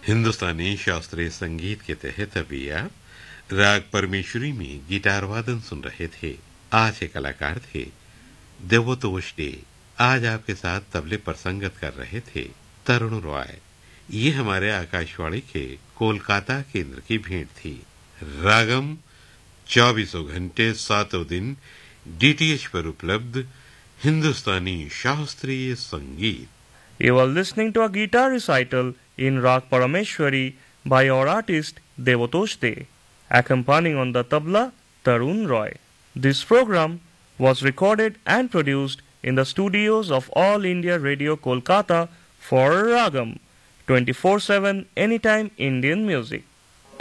हिंदुस्तानी शास्त्रीय संगीत के तहत अभी आप राग परमेश्वरी में गिटार वादन सुन रहे थे। आज के कलाकार थे देवतोष डे। आज आपके साथ तबले पर संगत कर रहे थे तरुण रॉय। ये हमारे आकाशवाणी के कोलकाता केंद्र की भेंट थी। रागम 24 घंटे 7 दिन डीटीएच पर उपलब्ध हिंदुस्तानी शास्त्रीय संगीत। You are listening to a guitar recital in Rag Parameshwari by our artist Devatosh De, accompanying on the tabla Tarun Roy. This program was recorded and produced in the studios of All India Radio Kolkata for Ragam 24/7 Anytime Indian Music.